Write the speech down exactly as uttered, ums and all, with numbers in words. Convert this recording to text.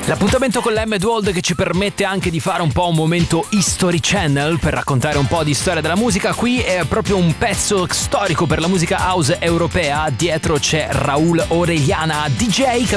L'appuntamento con l'M D World che ci permette anche di fare un po' un momento History Channel per raccontare un po' di storia della musica. Qui è proprio un pezzo storico per la musica house europea. Dietro c'è Raul Orellana, D J, che